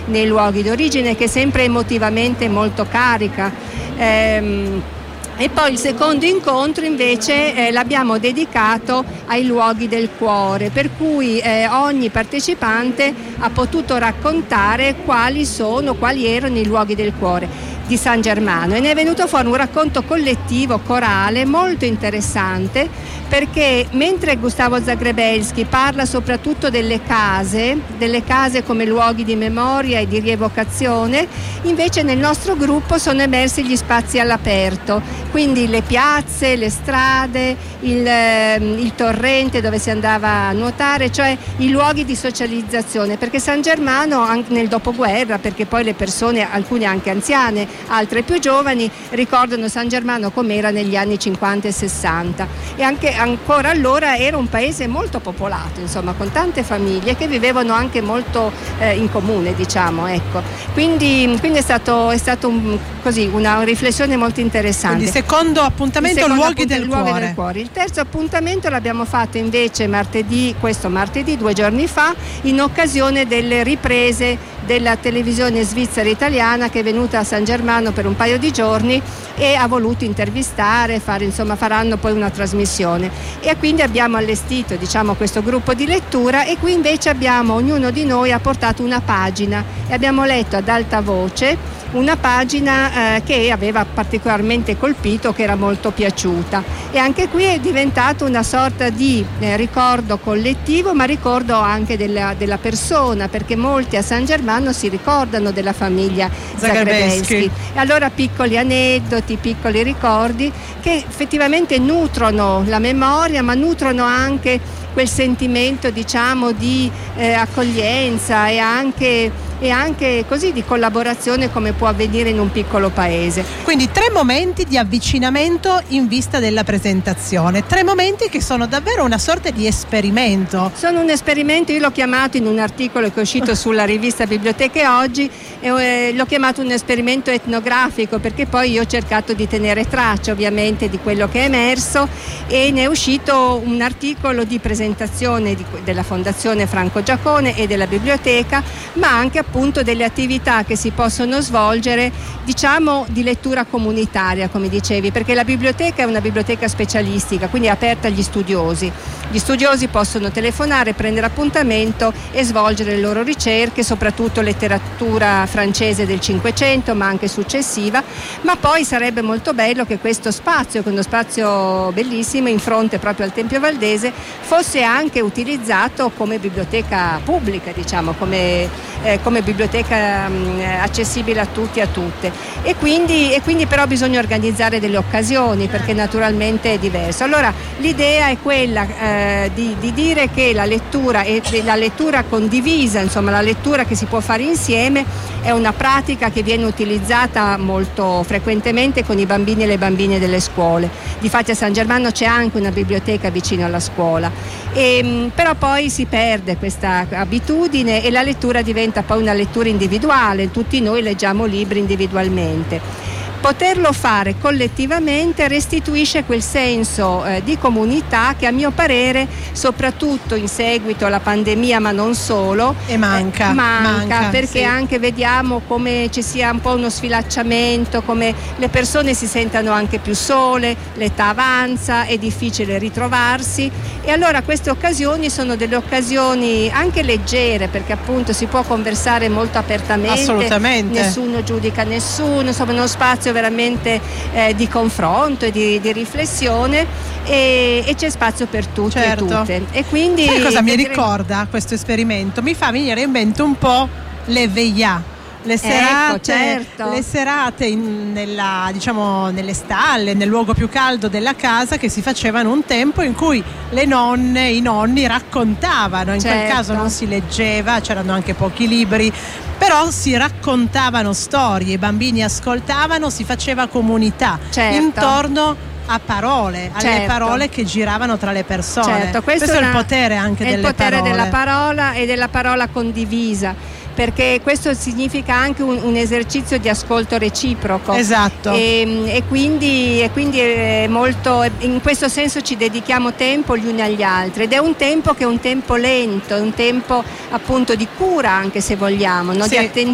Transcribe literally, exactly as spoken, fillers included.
nei luoghi d'origine, che è sempre emotivamente molto carica. Ehm, E poi il secondo incontro invece eh, l'abbiamo dedicato ai luoghi del cuore, per cui eh, ogni partecipante ha potuto raccontare quali sono, quali erano i luoghi del cuore di San Germano, e ne è venuto fuori un racconto collettivo, corale, molto interessante, perché mentre Gustavo Zagrebelsky parla soprattutto delle case, delle case come luoghi di memoria e di rievocazione, invece nel nostro gruppo sono emersi gli spazi all'aperto, quindi le piazze, le strade, il, il torrente dove si andava a nuotare, cioè i luoghi di socializzazione, perché San Germano anche nel dopoguerra, perché poi le persone, alcune anche anziane, altre più giovani, ricordano San Germano com'era negli anni cinquanta e sessanta, e anche ancora allora era un paese molto popolato, insomma, con tante famiglie che vivevano anche molto eh, in comune, diciamo, ecco. Quindi, quindi è stato, è stato un, così, una riflessione molto interessante. Quindi secondo appuntamento, Il secondo luoghi, appunto, del, luoghi cuore. del cuore. Il terzo appuntamento l'abbiamo fatto invece martedì, questo martedì, due giorni fa, in occasione delle riprese della televisione svizzera italiana, che è venuta a San Germano per un paio di giorni e ha voluto intervistare, fare, insomma, faranno poi una trasmissione, e quindi abbiamo allestito, diciamo, questo gruppo di lettura, e qui invece abbiamo, ognuno di noi ha portato una pagina e abbiamo letto ad alta voce una pagina eh, che aveva particolarmente colpito, che era molto piaciuta, e anche qui è diventato una sorta di eh, ricordo collettivo, ma ricordo anche della, della persona, perché molti a San Germano si ricordano della famiglia Zagrebelsky. E allora piccoli aneddoti, piccoli ricordi che effettivamente nutrono la memoria, ma nutrono anche quel sentimento, diciamo, di eh, accoglienza e anche, e anche così di collaborazione, come può avvenire in un piccolo paese. Quindi tre momenti di avvicinamento in vista della presentazione, tre momenti che sono davvero una sorta di esperimento. Sono un esperimento, io l'ho chiamato in un articolo che è uscito sulla rivista Biblioteche Oggi, eh, l'ho chiamato un esperimento etnografico, perché poi io ho cercato di tenere traccia ovviamente di quello che è emerso, e ne è uscito un articolo di presentazione di, della Fondazione Franco Giacone e della biblioteca, ma anche appunto delle attività che si possono svolgere, diciamo, di lettura comunitaria, come dicevi, perché la biblioteca è una biblioteca specialistica, quindi è aperta agli studiosi. Gli studiosi possono telefonare, prendere appuntamento e svolgere le loro ricerche, soprattutto letteratura francese del Cinquecento, ma anche successiva. Ma poi sarebbe molto bello che questo spazio, che è uno spazio bellissimo in fronte proprio al Tempio Valdese, fosse anche utilizzato come biblioteca pubblica, diciamo, come, eh, come biblioteca mh, accessibile a tutti e a tutte. E quindi, e quindi però bisogna organizzare delle occasioni, perché naturalmente è diverso. Allora l'idea è quella eh, di, di dire che la lettura e la lettura condivisa, insomma la lettura che si può fare insieme, è una pratica che viene utilizzata molto frequentemente con i bambini e le bambine delle scuole. Difatti a San Germano c'è anche una biblioteca vicino alla scuola. E, però poi si perde questa abitudine e la lettura diventa poi una lettura individuale, tutti noi leggiamo libri individualmente. Poterlo fare collettivamente restituisce quel senso eh, di comunità che, a mio parere, soprattutto in seguito alla pandemia, ma non solo, e manca, eh, manca, manca perché sì. Anche vediamo come ci sia un po' uno sfilacciamento, come le persone si sentano anche più sole, l'età avanza, è difficile ritrovarsi, e allora queste occasioni sono delle occasioni anche leggere, perché appunto si può conversare molto apertamente, assolutamente, nessuno giudica nessuno, insomma uno spazio veramente eh, di confronto e di, di riflessione, e, e c'è spazio per tutti, certo, e tutte. E quindi sai cosa mi direi... ricorda questo esperimento? Mi fa venire in mente un po' le veillà, le serate, ecco, certo. le serate in, nella, diciamo, nelle stalle, nel luogo più caldo della casa, che si facevano un tempo in cui le nonne, i nonni raccontavano, in certo. quel caso non si leggeva, c'erano anche pochi libri, però si raccontavano storie, i bambini ascoltavano, si faceva comunità, certo, intorno a parole, alle certo. parole che giravano tra le persone. Certo, questo, questo è una, il potere anche è delle il potere parole. della parola e della parola condivisa, perché questo significa anche un, un esercizio di ascolto reciproco. Esatto. E, e quindi, e quindi è molto, in questo senso ci dedichiamo tempo gli uni agli altri, ed è un tempo che è un tempo lento, è un tempo appunto di cura, anche se vogliamo, no? Sì. Di attenzione